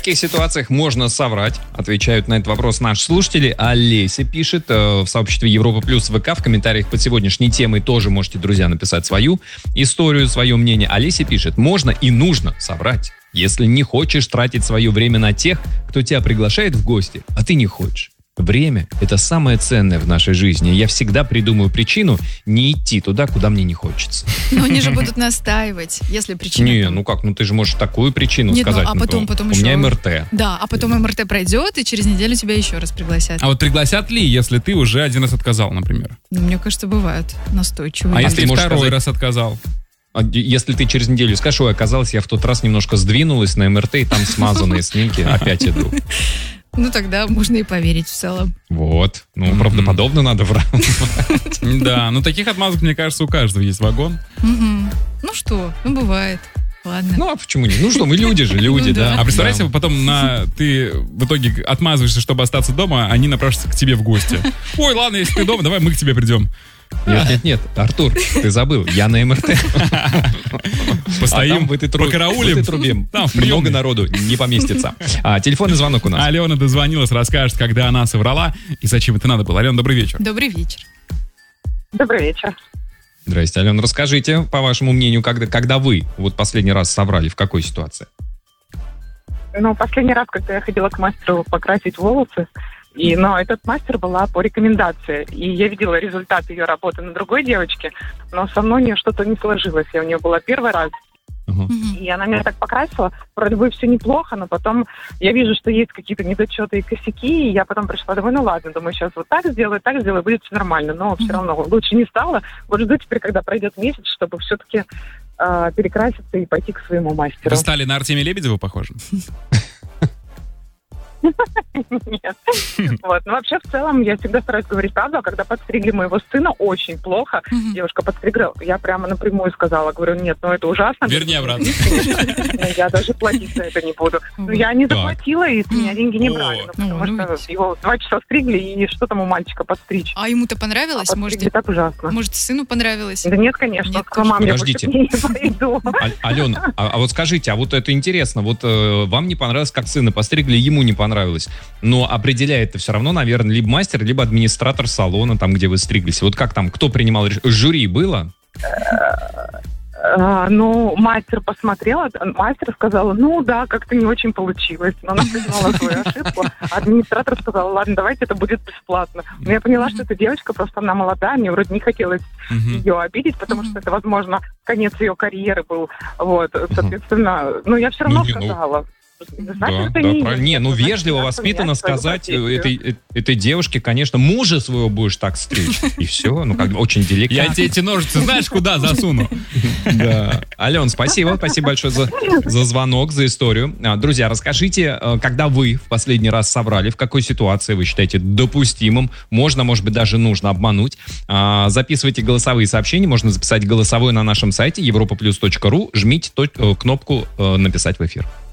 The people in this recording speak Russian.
каких ситуациях можно соврать? Отвечают на этот вопрос наши слушатели. Олеся пишет в сообществе Европа Плюс ВК в комментариях под сегодняшней темой тоже можете, друзья, написать свою историю, свое мнение. Олеся пишет: можно и нужно соврать, если не хочешь тратить свое время на тех, кто тебя приглашает в гости, а ты не хочешь. Время – это самое ценное в нашей жизни. Я всегда придумаю причину не идти туда, куда мне не хочется. Но они же будут настаивать, если причина... Не, ну как, ну ты же можешь такую причину сказать. Ну, а потом у еще... меня МРТ. Да, а потом МРТ пройдет, и через неделю тебя еще раз пригласят. А вот пригласят ли, если ты уже один раз отказал, например? Ну, мне кажется, бывают настойчивые. А если ты можешь второй раз отказал? Если ты через неделю скажешь: ой, оказалось, я в тот раз немножко сдвинулась на МРТ, и там смазанные снимки, опять иду. Ну, тогда можно и поверить в целом. Вот. Ну, правдоподобно надо врать. Да, ну таких отмазок, мне кажется, у каждого есть вагон. Ну что, ну бывает. Ладно. Ну, а почему не? Ну что, мы люди же, люди, да. А представляете, потом ты в итоге отмазываешься, чтобы остаться дома, они напрашиваются к тебе в гости. Ой, ладно, если ты дома, давай мы к тебе придем. Нет, Артур, ты забыл, я на МРТ. Постоим, в этой покараулим. Там много народу не поместится. Телефонный звонок у нас. Алена дозвонилась, расскажет, когда она соврала и зачем это надо было. Алена, добрый вечер. Добрый вечер. Добрый вечер. Здрасте, Алена. Расскажите, по вашему мнению, когда вы вот последний раз соврали, в какой ситуации? Ну, последний раз, когда я ходила к мастеру покрасить волосы, но этот мастер была по рекомендации. И я видела результат ее работы на другой девочке, но со мной у нее что-то не сложилось. Я у нее была первый раз. И она меня так покрасила. Вроде бы все неплохо, но потом я вижу, что есть какие-то недочеты и косяки. И я потом пришла домой, ну ладно, думаю, сейчас вот так сделаю, будет все нормально. Но все равно лучше не стало. Вот жду теперь, когда пройдет месяц, чтобы все-таки перекраситься и пойти к своему мастеру. Вы стали на Артемия Лебедева похожи? Нет. Вот. Но вообще, в целом, я всегда стараюсь говорить правду, а когда подстригли моего сына очень плохо, девушка подстригла, я прямо напрямую сказала, говорю, нет, ну это ужасно. Верни обратно. Я даже платить за это не буду. Но я не заплатила, и с меня деньги не брали, потому что его 2 часа стригли, и что там у мальчика подстричь. А ему-то понравилось? Может, так ужасно. Может, сыну понравилось? Да нет, конечно. К маме я больше не пойду. Алена, а вот скажите, а вот это интересно, вот вам не понравилось, как сына постригли, ему не понравилось. Но определяет это все равно, наверное, либо мастер, либо администратор салона, там, где вы стриглись. Вот как там, кто принимал решение? Жюри было? Ну, мастер посмотрела, мастер сказала, ну да, как-то не очень получилось. Но она признала свою ошибку. Администратор сказал, ладно, давайте это будет бесплатно. Но я поняла, что эта девочка, просто она молодая, мне вроде не хотелось ее обидеть, потому что это, возможно, конец ее карьеры был. Вот, соответственно, но я все равно сказала. Не, ну вежливо, воспитанно сказать этой девушке, конечно, мужа своего будешь так стричь. И все, ну как бы очень деликатно. Я тебе эти ножницы знаешь, куда засуну? Да. Ален, спасибо большое за звонок, за историю. Друзья, расскажите, когда вы в последний раз соврали, в какой ситуации вы считаете допустимым, можно, может быть, даже нужно обмануть. Записывайте голосовые сообщения, можно записать голосовое на нашем сайте europaplus.ru, жмите кнопку «Написать в эфир».